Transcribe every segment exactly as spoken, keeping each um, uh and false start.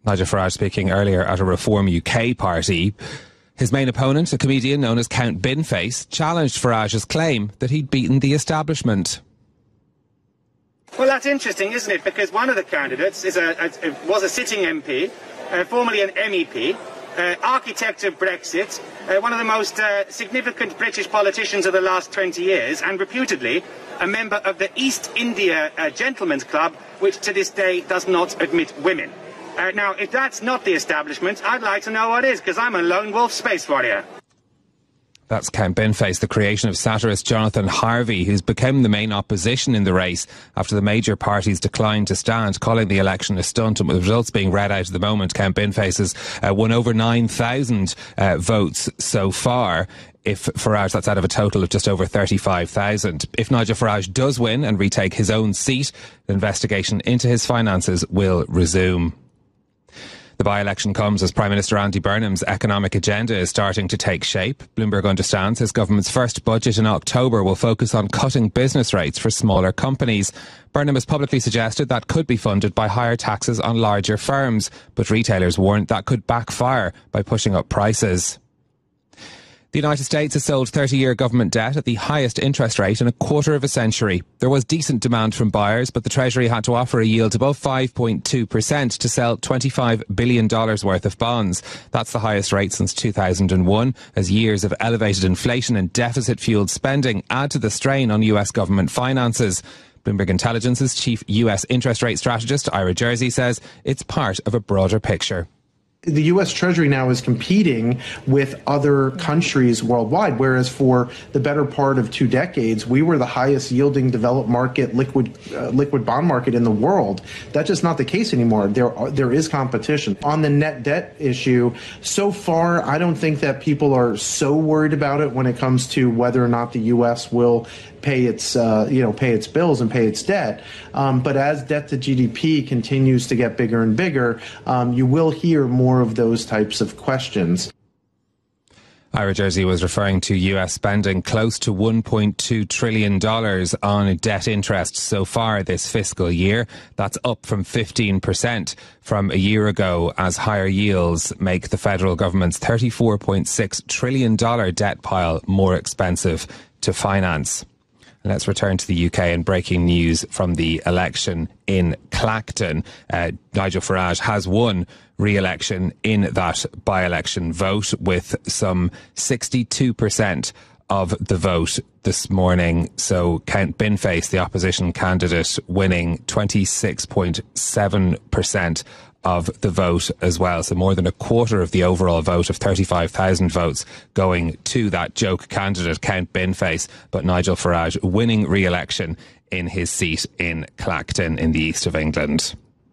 Nigel Farage speaking earlier at a Reform U K party. His main opponent, a comedian known as Count Binface, challenged Farage's claim that he'd beaten the establishment. Well, that's interesting, isn't it? Because one of the candidates is a, a, was a sitting M P, uh, formerly an M E P, uh, architect of Brexit, uh, one of the most uh, significant British politicians of the last twenty years, and reputedly a member of the East India uh, Gentlemen's Club, which to this day does not admit women. Uh, now, if that's not the establishment, I'd like to know what is, because I'm a lone wolf space warrior. That's Count Binface, the creation of satirist Jonathan Harvey, who's become the main opposition in the race after the major parties declined to stand, calling the election a stunt. And with the results being read out at the moment, Count Binface has uh, won over nine thousand uh, votes so far. If Farage, that's out of a total of just over thirty-five thousand. If Nigel Farage does win and retake his own seat, the investigation into his finances will resume. The by-election comes as Prime Minister Andy Burnham's economic agenda is starting to take shape. Bloomberg understands his government's first budget in October will focus on cutting business rates for smaller companies. Burnham has publicly suggested that could be funded by higher taxes on larger firms, but retailers warned that could backfire by pushing up prices. The United States has sold thirty-year government debt at the highest interest rate in a quarter of a century. There was decent demand from buyers, but the Treasury had to offer a yield above five point two percent to sell twenty-five billion dollars worth of bonds. That's the highest rate since two thousand one, as years of elevated inflation and deficit-fueled spending add to the strain on U S government finances. Bloomberg Intelligence's chief U S interest rate strategist, Ira Jersey, says it's part of a broader picture. The U S Treasury now is competing with other countries worldwide, whereas for the better part of two decades, we were the highest yielding developed market liquid uh, liquid bond market in the world. That's just not the case anymore. There are, there is competition. On the net debt issue, so far, I don't think that people are so worried about it when it comes to whether or not the U S will pay its uh, you know pay its bills and pay its debt. Um, but as debt to G D P continues to get bigger and bigger, um, you will hear more of those types of questions. Ira Jersey was referring to U S spending close to one point two trillion dollars on debt interest so far this fiscal year. That's up from fifteen percent from a year ago, as higher yields make the federal government's thirty-four point six trillion dollars debt pile more expensive to finance. Let's return to the U K and breaking news from the election in Clacton. Uh, Nigel Farage has won re-election in that by-election vote with some sixty-two percent of the vote this morning. So Count Binface, the opposition candidate, winning twenty-six point seven percent of the vote as well. So more than a quarter of the overall vote of thirty-five thousand votes going to that joke candidate, Count Binface. But Nigel Farage winning re-election in his seat in Clacton in the east of England.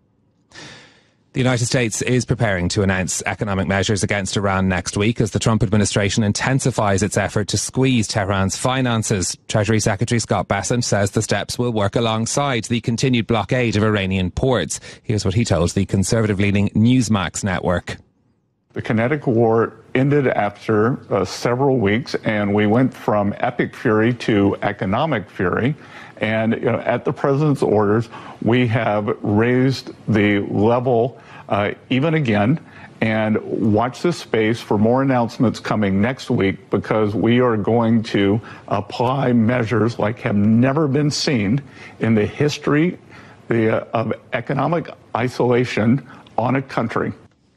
The United States is preparing to announce economic measures against Iran next week as the Trump administration intensifies its effort to squeeze Tehran's finances. Treasury Secretary Scott Bessent says the steps will work alongside the continued blockade of Iranian ports. Here's what he told the conservative-leaning Newsmax network. The kinetic war ended after uh, several weeks, and we went from epic fury to economic fury. And you know, at the president's orders, we have raised the level uh, even again. And watch this space for more announcements coming next week, because we are going to apply measures like have never been seen in the history the, uh, of economic isolation on a country.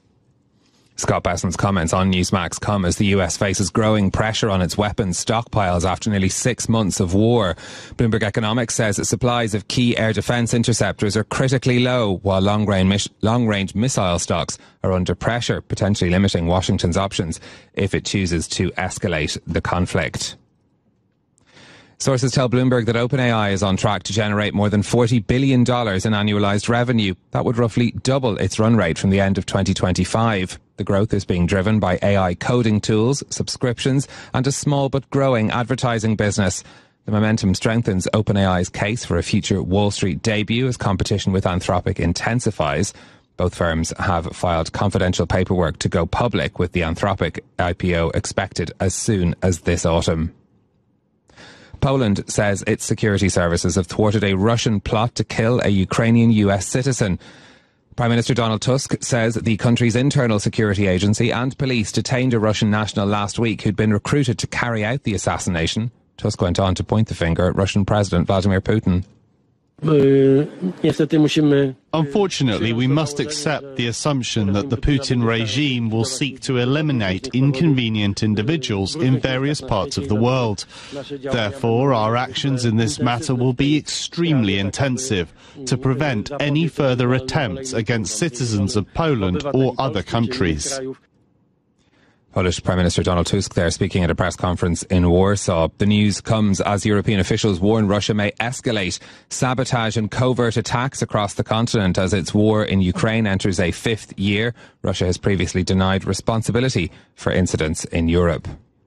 Scott Bessent's comments on Newsmax come as the U S faces growing pressure on its weapons stockpiles after nearly six months of war. Bloomberg Economics says that supplies of key air defence interceptors are critically low, while long-range, long-range missile stocks are under pressure, potentially limiting Washington's options if it chooses to escalate the conflict. Sources tell Bloomberg that OpenAI is on track to generate more than forty billion dollars in annualized revenue. That would roughly double its run rate from the end of twenty twenty-five. The growth is being driven by A I coding tools, subscriptions, and a small but growing advertising business. The momentum strengthens OpenAI's case for a future Wall Street debut as competition with Anthropic intensifies. Both firms have filed confidential paperwork to go public, with the Anthropic I P O expected as soon as this autumn. Poland says its security services have thwarted a Russian plot to kill a Ukrainian U S citizen. Prime Minister Donald Tusk says the country's internal security agency and police detained a Russian national last week who'd been recruited to carry out the assassination. Tusk went on to point the finger at Russian President Vladimir Putin. Unfortunately, we must accept the assumption that the Putin regime will seek to eliminate inconvenient individuals in various parts of the world. Therefore, our actions in this matter will be extremely intensive to prevent any further attempts against citizens of Poland or other countries. Polish Prime Minister Donald Tusk there speaking at a press conference in Warsaw. The news comes as European officials warn Russia may escalate sabotage and covert attacks across the continent as its war in Ukraine enters a fifth year. Russia has previously denied responsibility for incidents in Europe.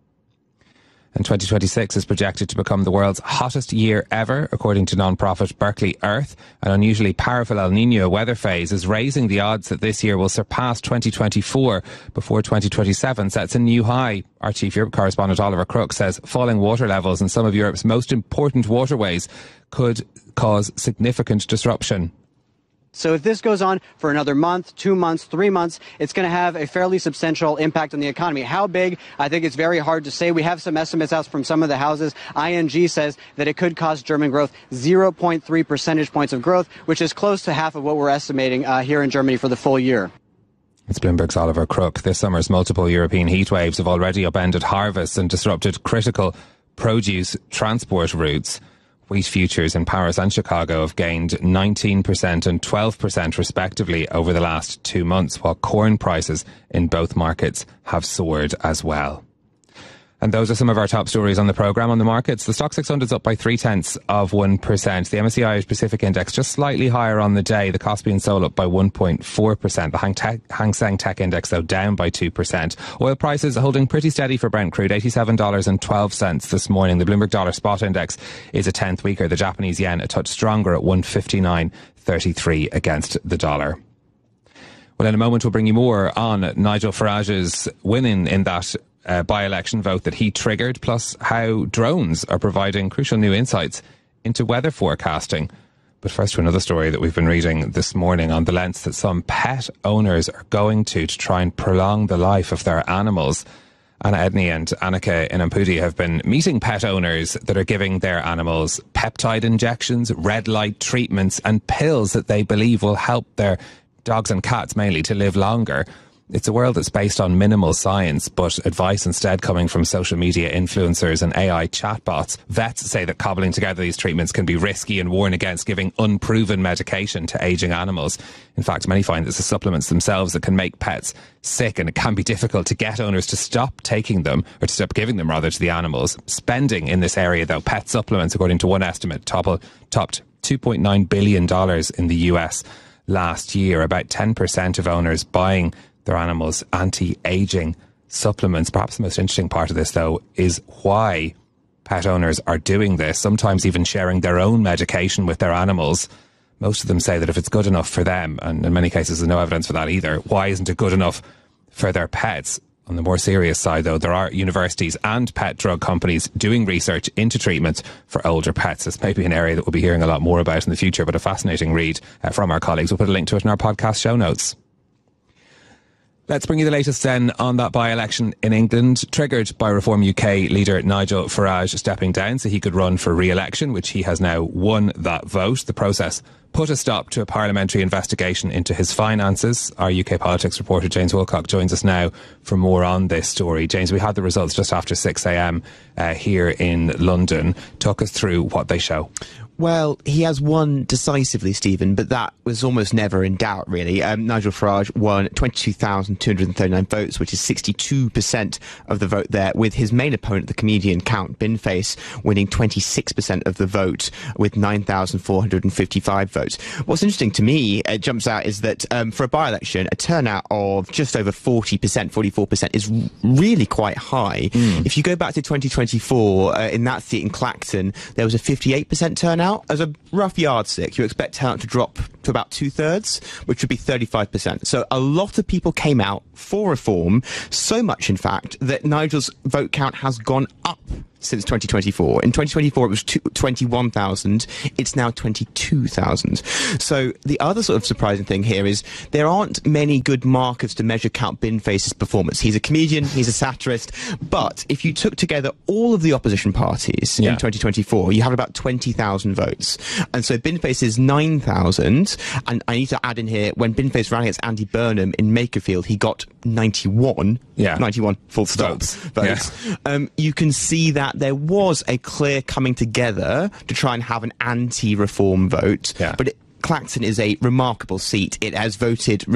And twenty twenty-six is projected to become the world's hottest year ever, according to non-profit Berkeley Earth. An unusually powerful El Niño weather phase is raising the odds that this year will surpass twenty twenty-four before twenty twenty-seven sets a new high. Our chief Europe correspondent Oliver Crook says falling water levels in some of Europe's most important waterways could cause significant disruption. So if this goes on for another month, two months, three months, it's going to have a fairly substantial impact on the economy. How big? I think it's very hard to say. We have some estimates out from some of the houses. I N G says that it could cost German growth zero point three percentage points of growth, which is close to half of what we're estimating uh, here in Germany for the full year. It's Bloomberg's Oliver Crook. This summer's multiple European heat waves have already upended harvests and disrupted critical produce transport routes. Wheat futures in Paris and Chicago have gained nineteen percent and twelve percent respectively over the last two months, while corn prices in both markets have soared as well. And those are some of our top stories on the programme. On the markets, the Stoxx six hundred is up by three-tenths of one percent. The M S C I Irish Pacific Index just slightly higher on the day. The Kospi and Seoul up by one point four percent. The Hang, Tech, Hang Seng Tech Index, though, down by two percent. Oil prices holding pretty steady for Brent crude, eighty-seven dollars and twelve cents this morning. The Bloomberg Dollar Spot Index is a tenth weaker. The Japanese yen a touch stronger at one fifty-nine thirty-three against the dollar. Well, in a moment, we'll bring you more on Nigel Farage's winning in that Uh, by-election vote that he triggered, plus how drones are providing crucial new insights into weather forecasting. But first to another story that we've been reading this morning on the lengths that some pet owners are going to to try and prolong the life of their animals. Anna Edney and Annika Inampudi have been meeting pet owners that are giving their animals peptide injections, red light treatments and pills that they believe will help their dogs and cats mainly to live longer. It's a world that's based on minimal science, but advice instead coming from social media influencers and A I chatbots. Vets say that cobbling together these treatments can be risky and warn against giving unproven medication to aging animals. In fact, many find it's the supplements themselves that can make pets sick, and it can be difficult to get owners to stop taking them, or to stop giving them rather, to the animals. Spending in this area, though, pet supplements, according to one estimate, toppled, topped two point nine billion dollars in the U S last year. About ten percent of owners buying their animals anti-aging supplements. Perhaps the most interesting part of this, though, is why pet owners are doing this, sometimes even sharing their own medication with their animals. Most of them say that if it's good enough for them, and in many cases there's no evidence for that either, why isn't it good enough for their pets? On the more serious side, though, there are universities and pet drug companies doing research into treatments for older pets. This may be an area that we'll be hearing a lot more about in the future, but a fascinating read uh, from our colleagues. We'll put a link to it in our podcast show notes. Let's bring you the latest then on that by-election in England, triggered by Reform U K leader Nigel Farage stepping down so he could run for re-election, which he has now won that vote. The process put a stop to a parliamentary investigation into his finances. Our U K politics reporter James Wilcock joins us now for more on this story. James, we had the results just after six a.m. Uh, here in London. Talk us through what they show. Well, he has won decisively, Stephen, but that was almost never in doubt, really. Um, Nigel Farage won twenty-two thousand two hundred thirty-nine votes, which is sixty-two percent of the vote there, with his main opponent, the comedian Count Binface, winning twenty-six percent of the vote with nine thousand four hundred fifty-five votes. What's interesting to me, it jumps out, is that um, for a by-election, a turnout of just over forty percent, forty-four percent is really quite high. Mm. If you go back to twenty twenty-four, uh, in that seat in Clacton, there was a fifty-eight percent turnout. As a rough yardstick, you expect turnout to drop to about two-thirds, which would be thirty-five percent. So a lot of people came out for reform, so much, in fact, that Nigel's vote count has gone up since twenty twenty-four. In twenty twenty-four, it was twenty-one thousand. It's now twenty-two thousand. So the other sort of surprising thing here is there aren't many good markers to measure Count Binface's performance. He's a comedian, he's a satirist, but if you took together all of the opposition parties yeah. in twenty twenty-four, you have about twenty thousand votes. And so Binface is nine thousand, and I need to add in here, when Binface ran against Andy Burnham in Makerfield, he got ninety-one. Yeah. ninety-one full stop votes. Yeah. Um, you can see that there was a clear coming together to try and have an anti-reform vote, yeah. but it, Clacton is a remarkable seat. It has voted